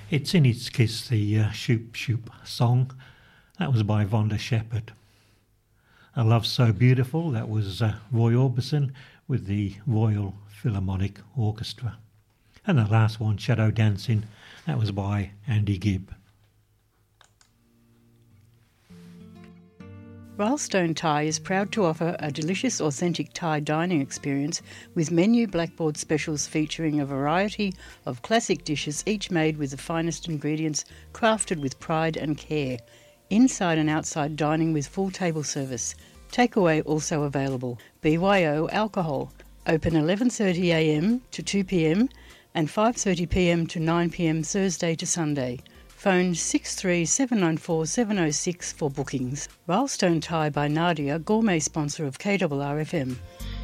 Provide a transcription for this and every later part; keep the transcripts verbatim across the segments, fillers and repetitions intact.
It's in its kiss, the uh, Shoop Shoop song. That was by Vonda Shepherd. A Love So Beautiful, that was uh, Roy Orbison with the Royal Philharmonic Orchestra. And the last one, Shadow Dancing, that was by Andy Gibb. Railstone Thai is proud to offer a delicious authentic Thai dining experience with menu blackboard specials featuring a variety of classic dishes, each made with the finest ingredients, crafted with pride and care. Inside and outside dining with full table service. Takeaway also available. B Y O alcohol. Open eleven thirty a m to two p m and five thirty p m to nine p m Thursday to Sunday. Phone six three seven nine four seven oh six for bookings. Railstone Thai by Nadia, gourmet sponsor of K R R F M.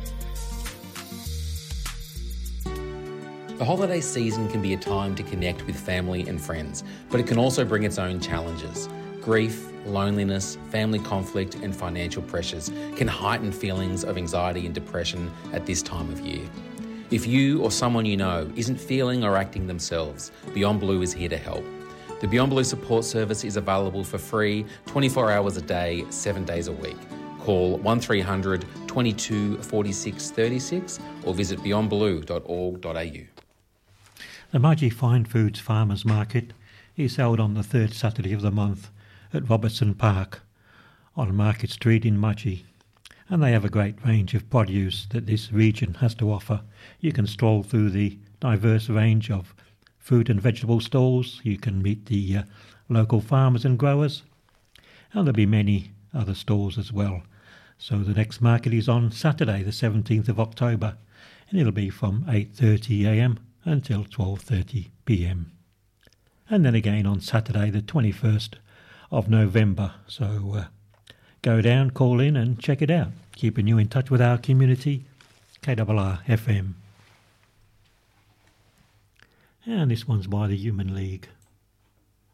The holiday season can be a time to connect with family and friends, but it can also bring its own challenges. Grief, loneliness, family conflict and financial pressures can heighten feelings of anxiety and depression at this time of year. If you or someone you know isn't feeling or acting themselves, Beyond Blue is here to help. The Beyond Blue support service is available for free twenty-four hours a day, seven days a week. Call one three hundred twenty-two forty-six thirty-six or visit beyond blue dot org dot a u. The Mudgee Fine Foods Farmers Market is held on the third Saturday of the month at Robertson Park on Market Street in Mudgee. And they have a great range of produce that this region has to offer. You can stroll through the diverse range of fruit and vegetable stalls. You can meet the uh, local farmers and growers, and there'll be many other stalls as well. So the next market is on Saturday the seventeenth of October, and it'll be from eight thirty a m until twelve thirty p m. And then again on Saturday the twenty-first of November. So uh, go down, call in and check it out. Keeping you in touch with our community, K R R F M. And this one's by the Human League.